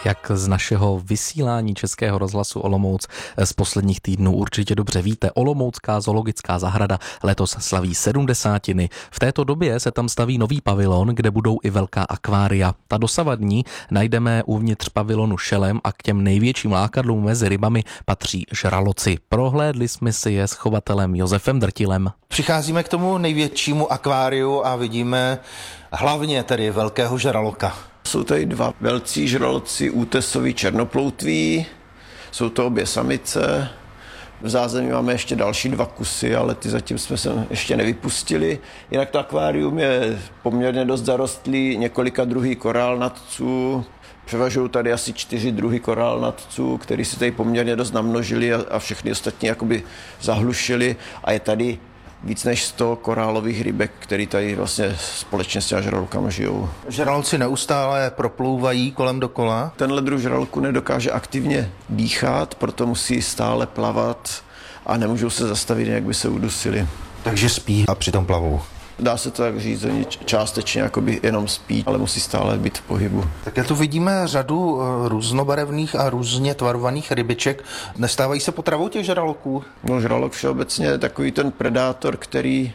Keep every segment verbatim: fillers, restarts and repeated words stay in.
jak z našeho vysílání Českého rozhlasu Olomouc z posledních týdnů určitě dobře víte, Olomoucká zoologická zahrada letos slaví sedmdesátiny. V této době se tam staví nový pavilon, kde budou i velká akvária. Ta dosavadní najdeme uvnitř pavilonu šelem a k těm největším lákadlům mezi rybami patří žraloci. Prohlédli jsme si je s chovatelem Josefem Drtilem. Přicházíme k tomu největšímu akváriu a vidíme hlavně tedy velkého žraloka. Jsou tady dva velcí žraloci, útesoví černoploutví, jsou to obě samice. V zázemí máme ještě další dva kusy, ale ty zatím jsme se ještě nevypustili. Jinak to akvárium je poměrně dost zarostlý, několika druhý korálnatců. Převažují tady asi čtyři druhy korálnatců, který si tady poměrně dost namnožili a, a všechny ostatní jakoby zahlušili. A je tady víc než sto korálových rybek, který tady vlastně společně s těma žralokama žijou. Žraloci neustále proplouvají kolem dokola. Tenhle druh žraloku nedokáže aktivně dýchat, proto musí stále plavat a nemůžou se zastavit, jak by se udusili. Takže spí a přitom plavou. Dá se to tak říct, oni částečně jakoby jenom spí, ale musí stále být v pohybu. Také tu vidíme řadu různobarevných a různě tvarovaných rybiček. Nestávají se potravou těch žraloků? No, žralok všeobecně je takový ten predátor, který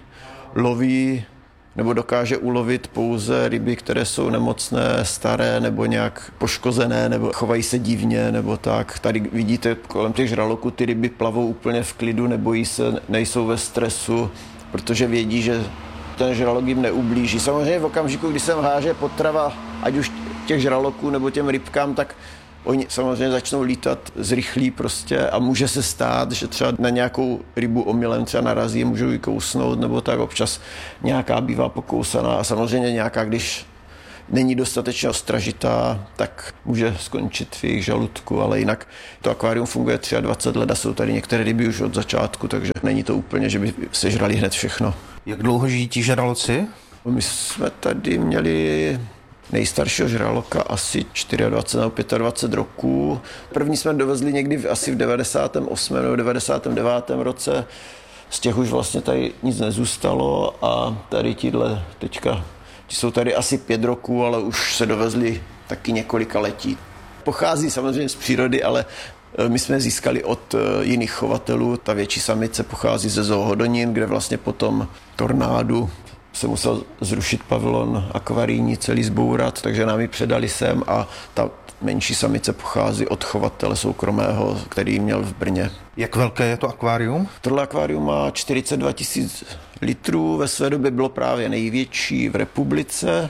loví nebo dokáže ulovit pouze ryby, které jsou nemocné, staré nebo nějak poškozené, nebo chovají se divně, nebo tak. Tady vidíte kolem těch žraloků, ty ryby plavou úplně v klidu, nebojí se, nejsou ve stresu, protože vědí, že ten žralok jim neublíží. Samozřejmě v okamžiku, kdy se háže potrava, ať už těch žraloků nebo těm rybkám, tak oni samozřejmě začnou lítat zrychlí prostě a může se stát, že třeba na nějakou rybu omylem třeba narazí, můžou ji kousnout, nebo tak občas nějaká bývá pokousaná a samozřejmě nějaká, když není dostatečně ostražitá, tak může skončit v jejich žaludku, ale jinak to akvárium funguje dvacet tři let a jsou tady některé ryby už od začátku, takže není to úplně, že by sežrali hned všechno. Jak dlouho žijí ti žraloci? My jsme tady měli nejstaršího žraloka asi dvacet čtyři nebo dvacet pět roků. První jsme dovezli někdy asi v devadesátém osmém nebo devadesátém devátém roce. Z těch už vlastně tady nic nezůstalo a tady tíhle teďka, ti jsou tady asi pět roků, ale už se dovezli taky několika letí. Pochází samozřejmě z přírody, ale my jsme získali od jiných chovatelů. Ta větší samice pochází ze Zoo Hodonín, kde vlastně potom tornádu se musel zrušit pavilon akvarijní, celý zbourat, takže nám ji předali sem a ta menší samice pochází od chovatele soukromého, který měl v Brně. Jak velké je to akvárium? Tohle akvárium má čtyřicet dva tisíc litrů, ve své době bylo právě největší v republice,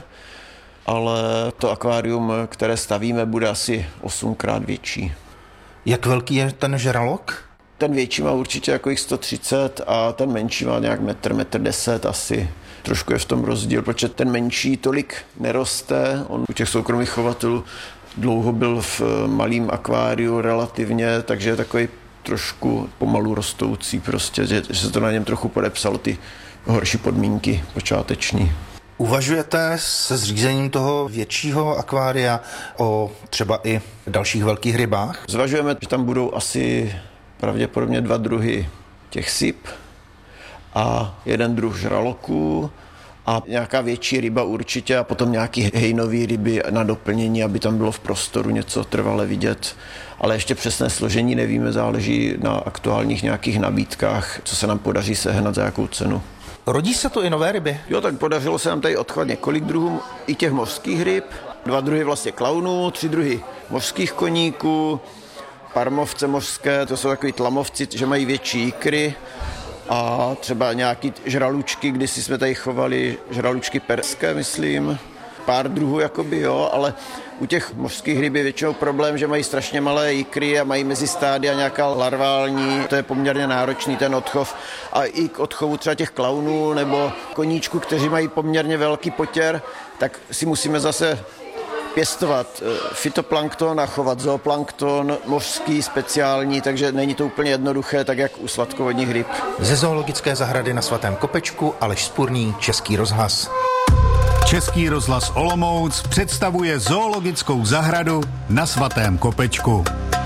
ale to akvárium, které stavíme, bude asi osmkrát větší. Jak velký je ten žralok? Ten větší má určitě jako jich sto třicet a ten menší má nějak metr, metr deset asi. Trošku je v tom rozdíl, protože ten menší tolik neroste. On u těch soukromých chovatelů dlouho byl v malém akváriu relativně, takže je takový trošku pomalu rostoucí prostě, že, že se to na něm trochu podepsalo, ty horší podmínky počáteční. Uvažujete se zřízením toho většího akvária o třeba i dalších velkých rybách? Zvažujeme, že tam budou asi pravděpodobně dva druhy těch syp a jeden druh žraloků a nějaká větší ryba určitě a potom nějaký hejnový ryby na doplnění, aby tam bylo v prostoru něco trvale vidět. Ale ještě přesné složení nevíme, záleží na aktuálních nějakých nabídkách, co se nám podaří sehnat, za jakou cenu. Rodí se to i nové ryby? Jo, tak podařilo se nám tady odchovat několik druhů i těch mořských ryb. Dva druhy vlastně klaunů, tři druhy mořských koníků, parmovce mořské, to jsou takový tlamovci, že mají větší ikry. A třeba nějaký žralučky, kdysi jsme tady chovali žralučky perské, myslím. Pár druhů jakoby, jo, ale u těch mořských ryb je většinou problém, že mají strašně malé ikry a mají mezi stádia nějaká larvální, to je poměrně náročný ten odchov. A i k odchovu třeba těch klaunů nebo koníčků, kteří mají poměrně velký potěr, tak si musíme zase pěstovat fytoplankton a chovat zooplankton, mořský, speciální, takže není to úplně jednoduché, tak jak u sladkovodních ryb. Ze zoologické zahrady na Svatém Kopečku Aleš Spurný, Český rozhlas. Český rozhlas Olomouc představuje zoologickou zahradu na Svatém Kopečku.